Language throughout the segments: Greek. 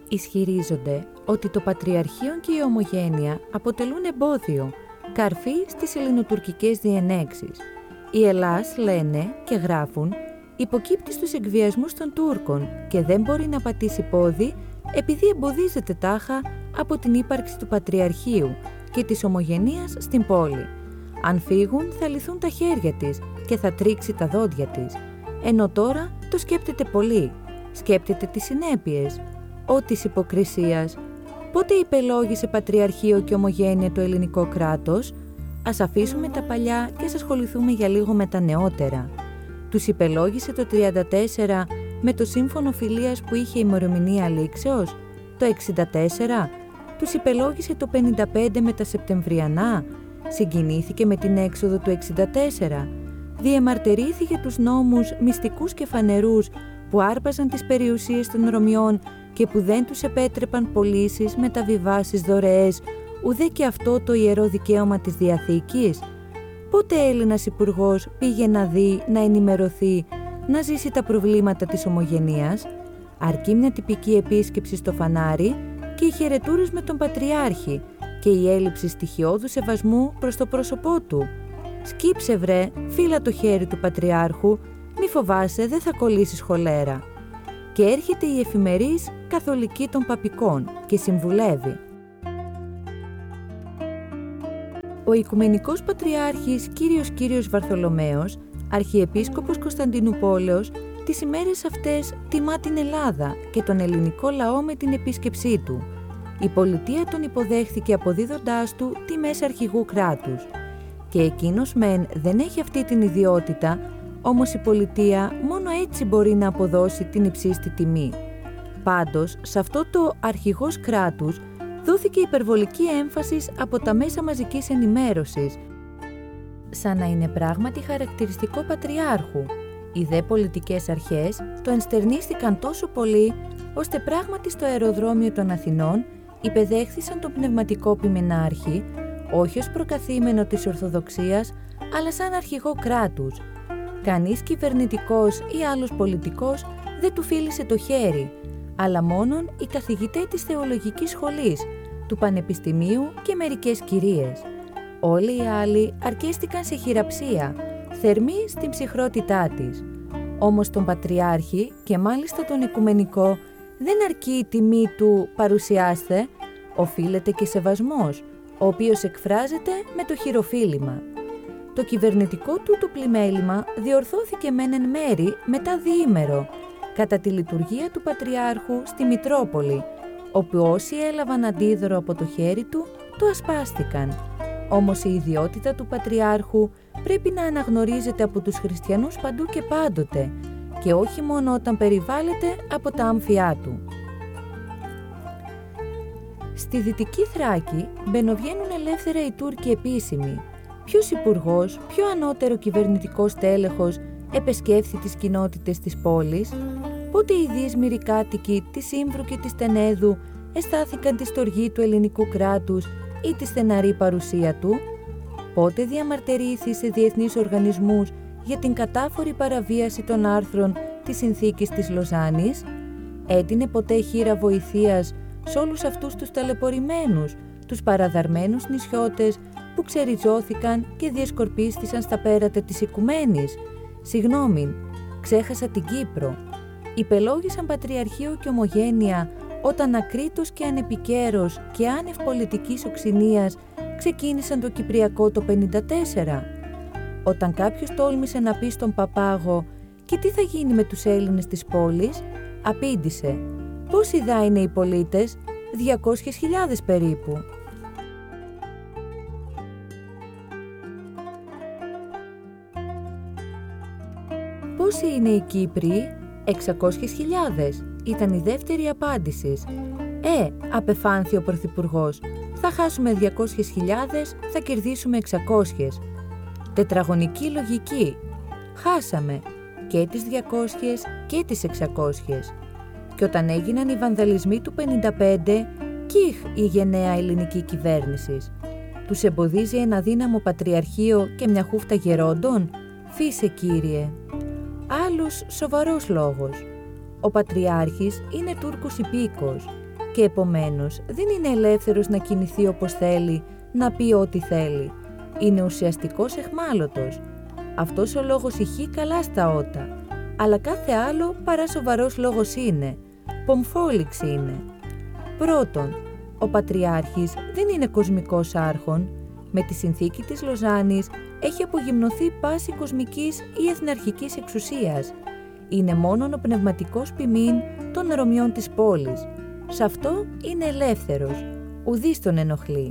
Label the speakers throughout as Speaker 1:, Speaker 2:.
Speaker 1: Ισχυρίζονται ότι το Πατριαρχείο και η Ομογένεια αποτελούν εμπόδιο, καρφί στις ελληνοτουρκικές διενέξεις. Οι Ελλάς, λένε και γράφουν, υποκύπτει στους εκβιασμούς των Τούρκων και δεν μπορεί να πατήσει πόδι επειδή εμποδίζεται τάχα από την ύπαρξη του Πατριαρχείου και της Ομογενείας στην πόλη. Αν φύγουν θα λυθούν τα χέρια της και θα τρίξει τα δόντια της. Ενώ τώρα το σκέπτεται πολύ. Σκέπτεται τις συνέπειες. Ό της υποκρισίας. Πότε υπελόγισε Πατριαρχείο και Ομογένεια το ελληνικό κράτος? Ας αφήσουμε τα παλιά και ας ασχοληθούμε για λίγο με τα νεότερα. Τους υπελόγισε το 34 με το σύμφωνο φιλίας που είχε ημερομηνία λήξεως, το 64. Τους υπελόγισε το 55 με τα Σεπτεμβριανά, συγκινήθηκε με την έξοδο του 64. Διεμαρτερήθηκε τους νόμους μυστικούς και φανερούς που άρπαζαν τις περιουσίες των Ρωμιών και που δεν τους επέτρεπαν πωλήσεις, μεταβιβάσεις, δωρεές, ουδέ και αυτό το ιερό δικαίωμα της Διαθήκης. Πότε Έλληνας υπουργός πήγε να δει, να ενημερωθεί, να ζήσει τα προβλήματα της Ομογενείας? Αρκεί μια τυπική επίσκεψη στο φανάρι και οι χαιρετούρες με τον Πατριάρχη και η έλλειψη στοιχειώδου σεβασμού προς το πρόσωπό του. Σκύψε βρε, φύλα το χέρι του Πατριάρχου, μη φοβάσαι, δεν θα κολλήσεις χολέρα. Και έρχεται η εφημερής καθολική των παπικών και συμβουλεύει. Ο Οικουμενικός Πατριάρχης Κύριος Βαρθολομαίος, Αρχιεπίσκοπος Κωνσταντινουπόλεως, τις ημέρες αυτές τιμά την Ελλάδα και τον ελληνικό λαό με την επίσκεψή του. Η πολιτεία τον υποδέχθηκε αποδίδοντάς του τιμές αρχηγού κράτους. Και εκείνος μεν δεν έχει αυτή την ιδιότητα, όμως η πολιτεία μόνο έτσι μπορεί να αποδώσει την υψίστη τιμή. Πάντως, σε αυτό το αρχηγός κράτους δόθηκε υπερβολική έμφαση από τα μέσα μαζικής ενημέρωσης, σαν να είναι πράγματι χαρακτηριστικό πατριάρχου. Οι δε πολιτικές αρχές το ενστερνίστηκαν τόσο πολύ, ώστε πράγματι στο αεροδρόμιο των Αθηνών υπεδέχθησαν τον πνευματικό ποιμενάρχη, όχι ως προκαθήμενο της Ορθοδοξίας, αλλά σαν αρχηγό κράτους. Κανείς κυβερνητικός ή άλλος πολιτικός δεν του φίλησε το χέρι, αλλά μόνον οι καθηγητές της θεολογικής σχολής, του πανεπιστημίου και μερικές κυρίες. Όλοι οι άλλοι αρκέστηκαν σε χειραψία, θερμοί στην ψυχρότητά της. Όμως τον Πατριάρχη και μάλιστα τον Οικουμενικό δεν αρκεί η τιμή του «παρουσιάστε», οφείλεται και σεβασμός, ο οποίος εκφράζεται με το χειροφύλημα. Το κυβερνητικό του το πλημέλημα διορθώθηκε μεν εν μέρη μετά διήμερο, κατά τη λειτουργία του Πατριάρχου στη Μητρόπολη, όπου όσοι έλαβαν αντίδωρο από το χέρι του, το ασπάστηκαν. Όμως η ιδιότητα του Πατριάρχου πρέπει να αναγνωρίζεται από τους χριστιανούς παντού και πάντοτε, και όχι μόνο όταν περιβάλλεται από τα άμφιά του. Στη Δυτική Θράκη μπαινοβγαίνουν ελεύθερα οι Τούρκοι επίσημοι. Ποιος υπουργός, ποιο ανώτερο κυβερνητικό στέλεχος επεσκέφθη τις κοινότητες της πόλης? Πότε οι δύσμυροι κάτοικοι της Ήμβρου και της Τενέδου αισθάθηκαν τη στοργή του ελληνικού κράτους ή τη στεναρή παρουσία του? Πότε διαμαρτερήθη σε διεθνείς οργανισμούς για την κατάφορη παραβίαση των άρθρων της συνθήκης της Λοζάνης? Έτεινε ποτέ χείρα βοηθείας σε όλους αυτούς τους ταλαιπωρημένους, τους παραδαρμένους νησιώτες που ξεριζώθηκαν και διεσκορπίστησαν στα πέρατα της οικουμένης? Συγγνώμη, ξέχασα την Κύπρο. Υπελόγισαν Πατριαρχείο και Ομογένεια όταν ακρίτως και ανεπικέρος και άνευ πολιτικής οξυνίας ξεκίνησαν το Κυπριακό το 54. Όταν κάποιος τόλμησε να πει στον Παπάγο «Και τι θα γίνει με τους Έλληνες της πόλης?» απήντησε «Πόσοι δά είναι οι πολίτες? 200.000 περίπου». «Πόσοι είναι οι Κύπροι?» 600.000, ήταν η δεύτερη απάντηση. Απεφάνθη ο Πρωθυπουργός, θα χάσουμε 200.000, θα κερδίσουμε 600. Τετραγωνική λογική. Χάσαμε και τις 200 και τις 600. Και όταν έγιναν οι βανδαλισμοί του 55, κιχ η γενναία ελληνική κυβέρνηση. Τους εμποδίζει ένα δύναμο πατριαρχείο και μια χούφτα γερόντων? Φύσε, κύριε. Άλλος σοβαρός λόγος. Ο Πατριάρχης είναι Τούρκος υπήκος. και επομένως δεν είναι ελεύθερος να κινηθεί όπως θέλει, να πει ό,τι θέλει. Είναι ουσιαστικός εχμάλωτος. Αυτός ο λόγος ηχεί καλά στα ότα, αλλά κάθε άλλο παρά σοβαρός λόγος είναι. Πομφόληξη είναι. Πρώτον, ο Πατριάρχης δεν είναι κοσμικός άρχον. Με τη συνθήκη της Λοζάνης έχει απογυμνωθεί πάση κοσμικής ή εθναρχικής εξουσίας. Είναι μόνον ο πνευματικός ποιμήν των ρωμιών της πόλης. Σ' αυτό είναι ελεύθερος. Ουδής τον ενοχλεί.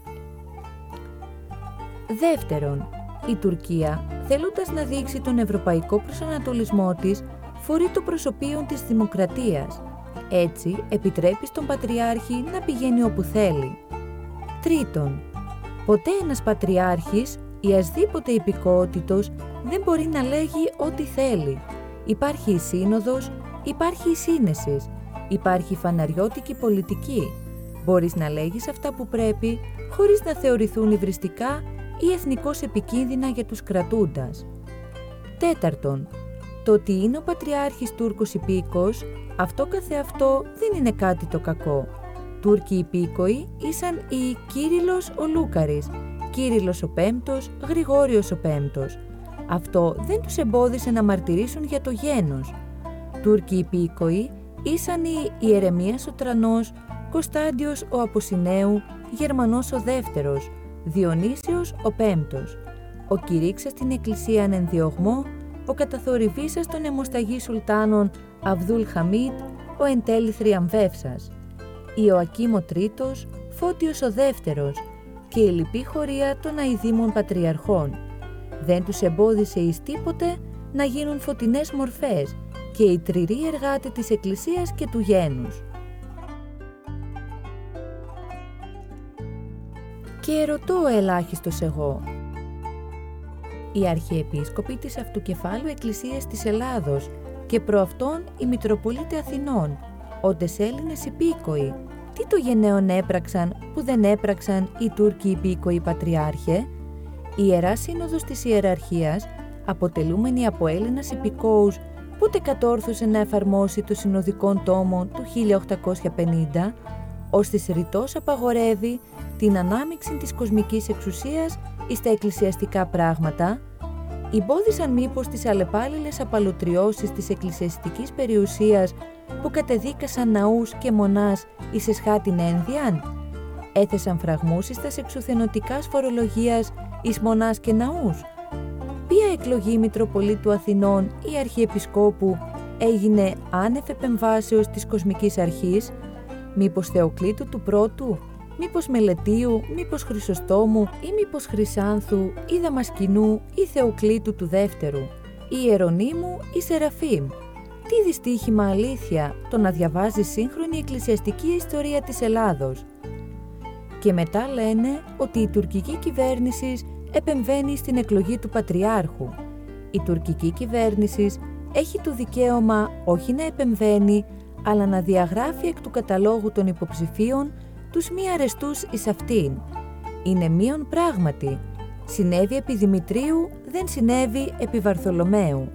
Speaker 1: Δεύτερον, η Τουρκία, θέλοντας να δείξει τον ευρωπαϊκό προσανατολισμό της, φορεί το προσωπείο της δημοκρατίας. Έτσι, επιτρέπει στον Πατριάρχη να πηγαίνει όπου θέλει. Τρίτον, ποτέ ένας Πατριάρχης ή ασδήποτε υπηκότητος δεν μπορεί να λέγει ό,τι θέλει. Υπάρχει η σύνοδος, υπάρχει η σύνεσης, υπάρχει η φαναριώτικη πολιτική. Μπορείς να λέγεις αυτά που πρέπει, χωρίς να θεωρηθούν υβριστικά ή εθνικώς επικίνδυνα για τους κρατούντας. Τέταρτον, το ότι είναι ο Πατριάρχης Τούρκος υπήκοος, αυτό καθεαυτό δεν είναι κάτι το κακό. Τούρκοι υπήκοοι ήσαν οι Κύριλλος ο Λούκαρης, Κύριλλος ο Πέμπτος, Γρηγόριος ο Πέμπτος. Αυτό δεν τους εμπόδισε να μαρτυρήσουν για το γένος. Τούρκοι υπήκοοι ήσαν οι Ιερεμίας ο Τρανός, Κωνστάντιος ο Αποσυνέου, Γερμανός ο Δεύτερος, Διονύσιος ο Πέμπτος, ο κηρύξας την Εκκλησίαν εν διωγμό, ο καταθορυβήσας των αιμοσταγή Σουλτάνων Αβδούλ Χαμίτ, ο εν τέλει θριαμβεύσας, Ιωακίμ ο Τρίτος, Φώτιος ο Δεύτερος και η λοιπή χωρία των αηδήμων πατριαρχών. Δεν τους εμπόδισε εις τίποτε να γίνουν φωτεινές μορφές και οι τριροί εργάτε της Εκκλησίας και του γένους. Και ερωτώ ελάχιστος εγώ. Οι αρχιεπίσκοποι της αυτοκεφάλου Εκκλησίας της Ελλάδος και προαυτόν οι Μητροπολίτε Αθηνών, όντες Έλληνες υπήκοοι, τι το γενναίον έπραξαν που δεν έπραξαν οι Τούρκοι υπήκοοι Πατριάρχε? Η Ιερά Σύνοδος της Ιεραρχίας, αποτελούμενη από Έλληνας υπηκόους, πότε κατόρθωσε να εφαρμόσει το συνοδικόν τόμο του 1850, ώστις ρητός απαγορεύει την ανάμειξη της κοσμικής εξουσίας εις τα εκκλησιαστικά πράγματα? Εμπόδισαν μήπως τις αλλεπάλληλες απαλωτριώσεις της εκκλησιαστικής περιουσίας που κατεδίκασαν ναούς και μονάς εις εσχάτην ένδυαν? Έθεσαν φραγμούς εις τας εξουθενωτικάς φορολογίας εις μονάς και ναούς? Ποια εκλογή Μητροπολίτου Αθηνών ή Αρχιεπισκόπου έγινε άνευ επεμβάσεως της κοσμικής αρχής? Μήπως Θεοκλήτου του Πρώτου, μήπως Μελετίου, μήπως Χρυσοστόμου ή μήπως Χρυσάνθου ή Δαμασκηνού ή Θεοκλήτου του Δεύτερου, ή Ιερονύμου ή Σεραφείμ? Τι δυστύχημα αλήθεια το να διαβάζει σύγχρονη εκκλησιαστική ιστορία της Ελλάδος. Και μετά λένε ότι η τουρκική κυβέρνηση επεμβαίνει στην εκλογή του Πατριάρχου. Η τουρκική κυβέρνηση έχει το δικαίωμα όχι να επεμβαίνει, αλλά να διαγράφει εκ του καταλόγου των υποψηφίων τους μη αρεστούς εις αυτήν. Είναι μείον πράγματι. Συνέβη επί Δημητρίου, δεν συνέβη επί Βαρθολομαίου.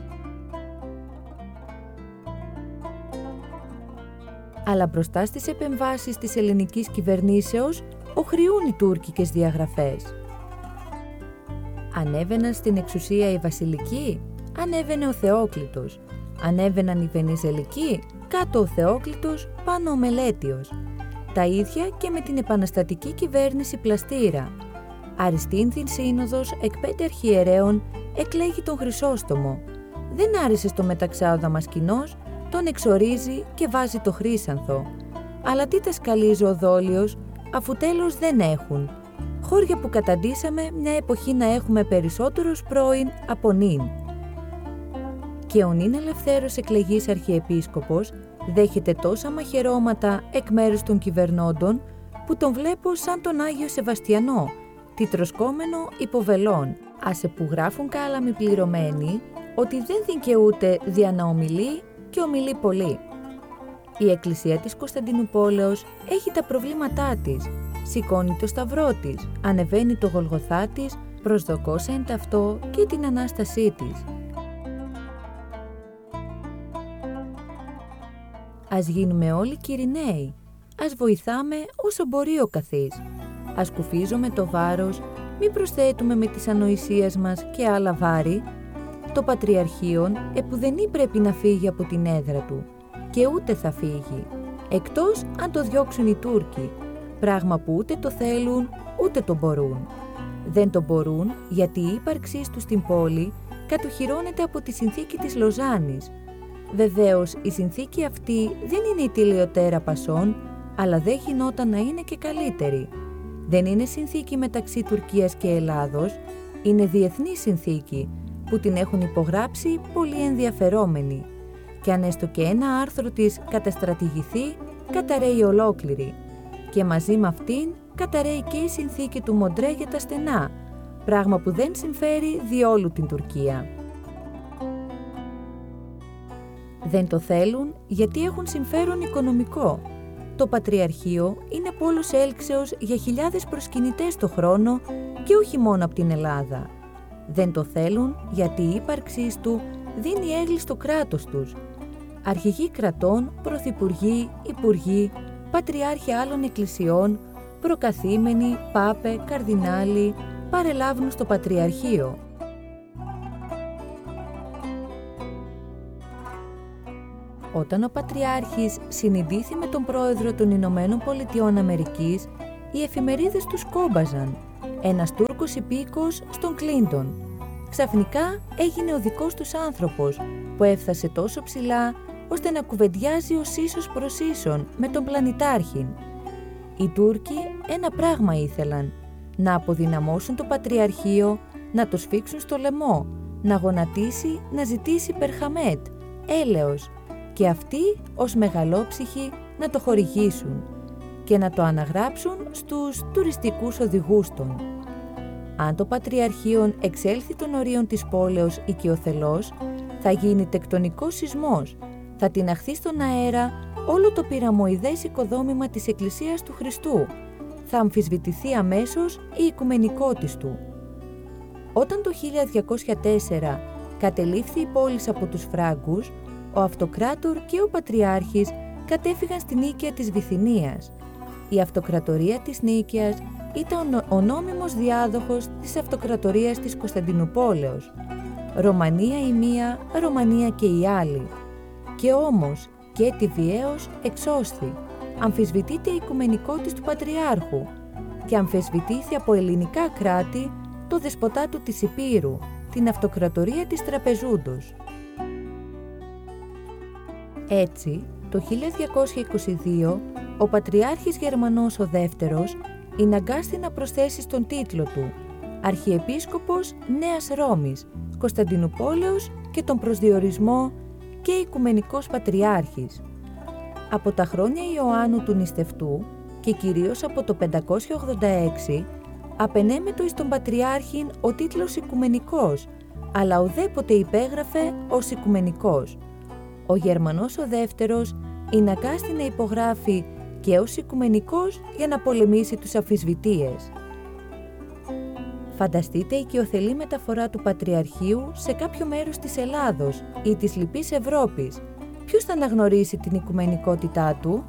Speaker 1: Αλλά μπροστά στις επεμβάσεις της ελληνικής κυβερνήσεως οχρειούν οι τουρκικές διαγραφές. Ανέβαιναν στην εξουσία οι βασιλικοί, ανέβαινε ο Θεόκλητος. Ανέβαιναν οι Βενιζελικοί, κάτω ο Θεόκλητος, πάνω ο Μελέτιος. Τα ίδια και με την επαναστατική κυβέρνηση Πλαστήρα. Αριστίνθην σύνοδος εκ 5 αρχιερέων εκλέγει τον Χρυσόστομο. Δεν άρεσε στο μεταξά ο Δαμασκηνός, τον εξορίζει και βάζει το Χρύσανθο. Αλλά τι τα σκαλίζει ο Δόλιος, αφού τέλος δεν έχουν. Χώρια που καταντήσαμε μια εποχή να έχουμε περισσότερους πρώην από νυν. Και ο νυν ελευθέρος εκλεγής αρχιεπίσκοπος δέχεται τόσα μαχαιρώματα εκ μέρους των κυβερνώντων που τον βλέπω σαν τον Άγιο Σεβαστιανό, τιτροσκόμενο υποβελών, άσε που γράφουν κάλαμοι πληρωμένοι ότι δεν δικαιούται δια να ομιλεί και ομιλεί πολύ. Η Εκκλησία της Κωνσταντινουπόλεως έχει τα προβλήματά της, σηκώνει το σταυρό της, ανεβαίνει το Γολγοθά της, προσδοκώσα εν ταυτό και την Ανάστασή της. Ας γίνουμε όλοι Κυριναίοι, ας βοηθάμε όσο μπορεί ο καθής. Ας κουφίζουμε το βάρος, μην προσθέτουμε με τις ανοησίες μας και άλλα βάρη. Το Πατριαρχείον επουδενή πρέπει να φύγει από την έδρα του και ούτε θα φύγει, εκτός αν το διώξουν οι Τούρκοι, πράγμα που ούτε το θέλουν ούτε το μπορούν. Δεν το μπορούν γιατί η ύπαρξή τους στην πόλη κατοχυρώνεται από τη συνθήκη της Λοζάνης. Βεβαίως η συνθήκη αυτή δεν είναι η τελειωτέρα πασών, αλλά δεν γινόταν να είναι και καλύτερη. Δεν είναι συνθήκη μεταξύ Τουρκίας και Ελλάδος, είναι διεθνή συνθήκη που την έχουν υπογράψει πολλοί ενδιαφερόμενοι. Και αν έστω και ένα άρθρο της καταστρατηγηθεί, καταραίει ολόκληρη. Και μαζί με αυτήν καταραίει και η συνθήκη του Μοντρέ για τα στενά, πράγμα που δεν συμφέρει διόλου την Τουρκία. Δεν το θέλουν γιατί έχουν συμφέρον οικονομικό. Το Πατριαρχείο είναι πόλος έλξεως για χιλιάδες προσκυνητές το χρόνο και όχι μόνο από την Ελλάδα. Δεν το θέλουν γιατί η ύπαρξή του δίνει έγκλη στο κράτος τους. Αρχηγοί κρατών, πρωθυπουργοί, υπουργοί, πατριάρχοι άλλων εκκλησιών, προκαθήμενοι, πάπε, καρδινάλοι, παρελάβουν στο Πατριαρχείο. Όταν ο Πατριάρχης συνειδήθη με τον πρόεδρο των Ηνωμένων Πολιτειών Αμερικής, οι εφημερίδες τους κόμπαζαν. Ένας Τούρκος υπήκος στον Κλίντον. Ξαφνικά έγινε ο δικός τους άνθρωπος, που έφτασε τόσο ψηλά, ώστε να κουβεντιάζει ως ίσος προς ίσον με τον πλανητάρχην. Οι Τούρκοι ένα πράγμα ήθελαν, να αποδυναμώσουν το Πατριαρχείο, να το σφίξουν στο λαιμό, να γονατίσει, να ζητήσει Περχαμέτ, έλεος, και αυτοί ως μεγαλόψυχοι να το χορηγήσουν και να το αναγράψουν στους τουριστικούς οδηγούς των. Αν το Πατριαρχείον εξέλθει των ορίων της πόλεως οικειοθελώς, θα γίνει τεκτονικός σεισμός, θα τιναχθεί στον αέρα όλο το πυραμοειδές οικοδόμημα της Εκκλησίας του Χριστού, θα αμφισβητηθεί αμέσως η οικουμενικότης του. Όταν το 1204 κατελήφθη η πόλης από τους Φράγκους, ο Αυτοκράτορ και ο Πατριάρχης κατέφυγαν στη Νίκαια της Βυθινίας. Η Αυτοκρατορία της Νίκαιας ήταν ο νόμιμος διάδοχος της Αυτοκρατορίας της Κωνσταντινουπόλεως. Ρωμανία η μία, Ρωμανία και η άλλη. Και όμως και τη βιαίως εξώσθη. Αμφισβητείται η οικουμενικότης του Πατριάρχου και αμφισβητήθη από ελληνικά κράτη το δεσποτάτου της Υπήρου, την Αυτοκρατορία της Τραπεζούντος. Έτσι, το 1222, ο Πατριάρχης Γερμανός ο Δεύτερος εναγκάστη να προσθέσει στον τίτλο του Αρχιεπίσκοπος Νέας Ρώμης, Κωνσταντινουπόλεως και τον προσδιορισμό και Οικουμενικός Πατριάρχης. Από τα χρόνια Ιωάννου του Νηστευτού και κυρίως από το 586 απενέμετο εις τον Πατριάρχην ο τίτλος Οικουμενικός, αλλά ουδέποτε υπέγραφε ως Οικουμενικός. Ο Γερμανός ο Δεύτερος εναγκάστη να υπογράφει και ως Οικουμενικός για να πολεμήσει τους αμφισβητείες. Φανταστείτε οικειοθελή μεταφορά του Πατριαρχείου σε κάποιο μέρος της Ελλάδος ή της λοιπής Ευρώπης. Ποιος θα αναγνωρίσει την οικουμενικότητά του?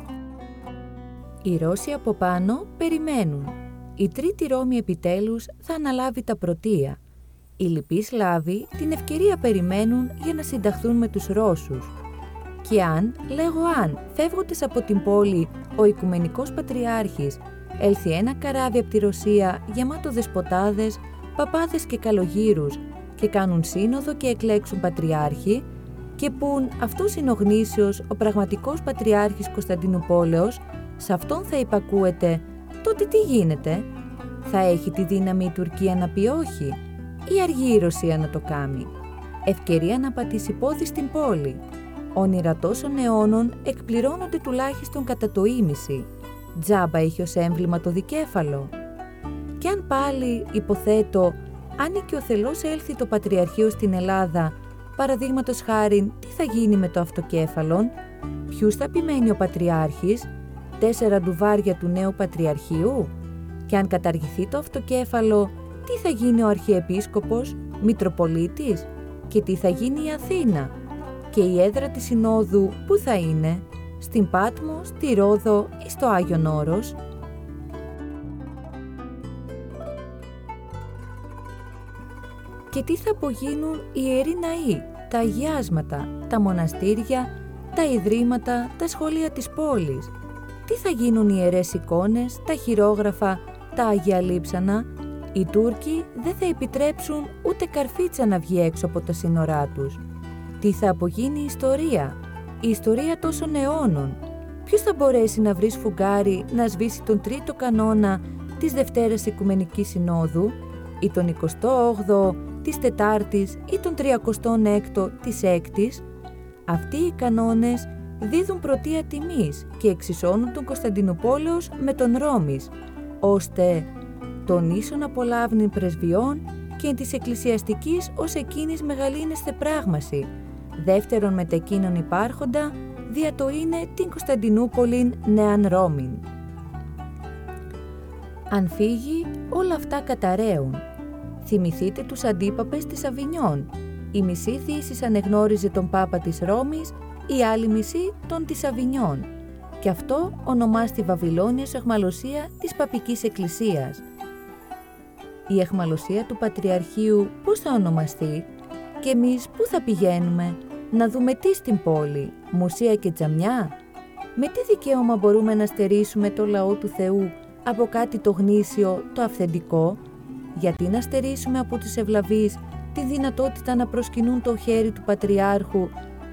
Speaker 1: Οι Ρώσοι από πάνω περιμένουν. Η Τρίτη Ρώμη επιτέλους θα αναλάβει τα πρωτεία. Οι λοιποί Σλάβοι την ευκαιρία περιμένουν για να συνταχθούν με τους Ρώσους. Και αν, φεύγοντας από την πόλη ο Οικουμενικός Πατριάρχης, έλθει ένα καράβι από τη Ρωσία γεμάτο δεσποτάδες, παπάδες και καλογύρους και κάνουν σύνοδο και εκλέξουν Πατριάρχη και πουν αυτός είναι ο γνήσιος, ο πραγματικός Πατριάρχης Κωνσταντινουπόλεως, σε αυτόν θα υπακούεται, τότε τι γίνεται? Θα έχει τη δύναμη η Τουρκία να πει όχι ή αργεί η Ρωσία να το κάνει? Ευκαιρία να πατήσει πόδι στην πόλη. Όνειρα τόσων αιώνων εκπληρώνονται τουλάχιστον κατά το ήμιση. Τζάμπα έχει ως έμβλημα το δικέφαλο. Και αν πάλι, υποθέτω, αν οικειοθελώς έλθει το Πατριαρχείο στην Ελλάδα, παραδείγματος χάριν, τι θα γίνει με το αυτοκέφαλον? Ποιους θα επιμένει ο Πατριάρχης? 4 ντουβάρια του νέου Πατριαρχείου? Και αν καταργηθεί το αυτοκέφαλο, τι θα γίνει ο Αρχιεπίσκοπος, Μητροπολίτης? Και τι θα γίνει η Αθήνα? Και η έδρα της Συνόδου πού θα είναι? στην Πάτμο, στη Ρόδο ή στο Άγιον Όρος? Και τι θα απογίνουν οι ιεροί ναοί, τα αγιάσματα, τα μοναστήρια, τα ιδρύματα, τα σχολεία της πόλης? Τι θα γίνουν οι ιερές εικόνες, τα χειρόγραφα, τα Αγία Λείψανα? Οι Τούρκοι δεν θα επιτρέψουν ούτε καρφίτσα να βγει έξω από τα σύνορά τους. Τι θα απογίνει η ιστορία τόσων αιώνων? Ποιος θα μπορέσει να βρει σφουγγάρι να σβήσει τον τρίτο κανόνα της Δευτέρας Οικουμενικής Συνόδου ή τον 28ο της Τετάρτης ή τον 36ο της Έκτης? Αυτοί οι κανόνες δίδουν πρωτεία τιμής και εξισώνουν τον Κωνσταντινούπολεως με τον Ρώμης, ώστε τον ίσον απολαύνην πρεσβειών και της εκκλησιαστικής ως εκείνης μεγαλύνεσθε πράγμαση, δεύτερον μετ' εκείνον υπάρχοντα, δια το είναι την Κωνσταντινούπολην νέαν Ρώμην. Αν φύγει, όλα αυτά καταραίουν. Θυμηθείτε τους αντίπαπες της Αβινιών. Η μισή θύσης ανεγνώριζε τον Πάπα της Ρώμης, η άλλη μισή τον της Αβινιών. Και αυτό ονομάστη Βαβυλώνια ως αιχμαλωσία της Παπικής Εκκλησίας. Η αιχμαλωσία του Πατριαρχείου πώς θα ονομαστεί? Και εμείς πού θα πηγαίνουμε? Να δούμε τι στην πόλη, μουσεία και τζαμιά? Με τι δικαίωμα μπορούμε να στερήσουμε το λαό του Θεού από κάτι το γνήσιο, το αυθεντικό? Γιατί να στερήσουμε από τους ευλαβείς τη δυνατότητα να προσκυνούν το χέρι του Πατριάρχου